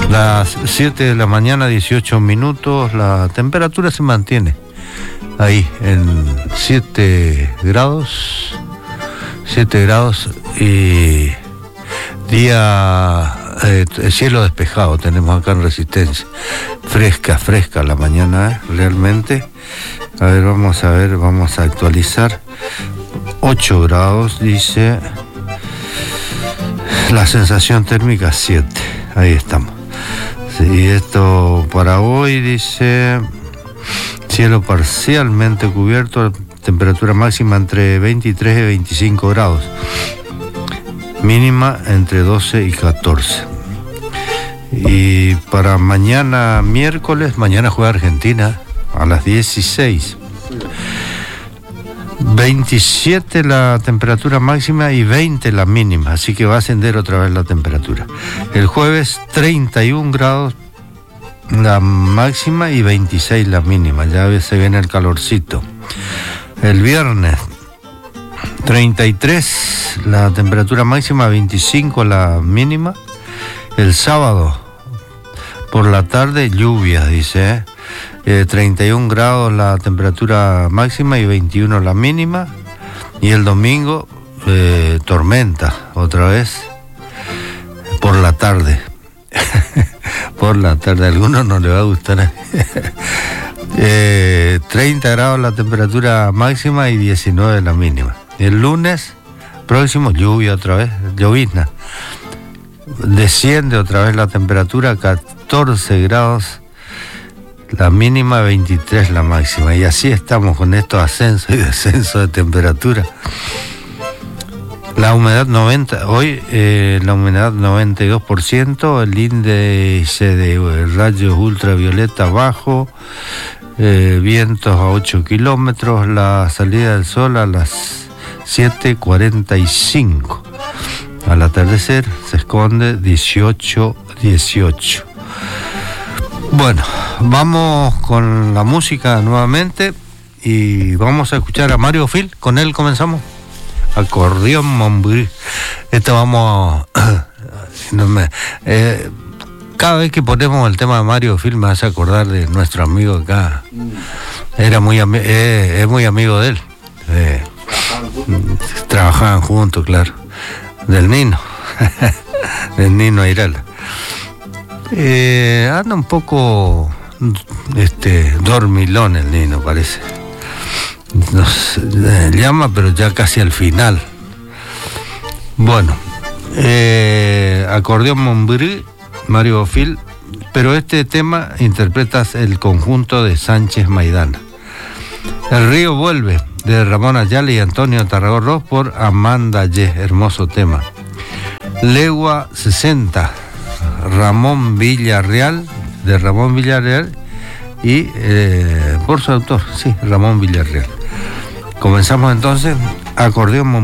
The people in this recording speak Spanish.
Las 7 de la mañana, 18 minutos, la temperatura se mantiene ahí en 7 grados y día, cielo despejado tenemos acá en Resistencia, fresca la mañana, realmente. A ver, vamos a actualizar. 8 grados, dice, la sensación térmica 7, ahí estamos. Y esto para hoy, dice, cielo parcialmente cubierto, temperatura máxima entre 23 y 25 grados, mínima entre 12 y 14. Y para mañana miércoles, mañana juega Argentina a las 16. 27 la temperatura máxima y 20 la mínima, así que va a ascender otra vez la temperatura. El jueves 31 grados la máxima y 26 la mínima, ya se viene el calorcito. El viernes 33 la temperatura máxima, 25 la mínima. El sábado por la tarde lluvia, dice, 31 grados la temperatura máxima y 21 la mínima. Y el domingo tormenta otra vez por la tarde. Por la tarde, a algunos no les va a gustar. 30 grados la temperatura máxima y 19 la mínima. El lunes próximo lluvia otra vez, llovizna. Desciende otra vez la temperatura, 14 grados la mínima, 23 la máxima. Y así estamos con estos ascensos y descensos de temperatura. La humedad 90, hoy la humedad 92%, el índice de rayos ultravioleta bajo, vientos a 8 kilómetros, la salida del sol a las 7:45. Al atardecer se esconde 18. Bueno, vamos con la música nuevamente y vamos a escuchar a Mario Phil, con él comenzamos. Acordeón Montbury. Esto vamos cada vez que ponemos el tema de Mario Phil me hace acordar de nuestro amigo acá. Es muy amigo de él. Trabajaban juntos, claro. Del Nino. Del Nino Airala. Anda un poco dormilón el Nino, parece. Nos llama, pero ya casi al final. Bueno, acordeón Montbury, Mario Phil, pero este tema interpretas el conjunto de Sánchez Maidana. El río vuelve, de Ramón Ayala y Antonio Tarragó Ross, por Amanda Ye, hermoso tema. Legua 60, Ramón Villarreal, de Ramón Villarreal, y por su autor, sí, Ramón Villarreal. Comenzamos entonces, acordeón Montbury.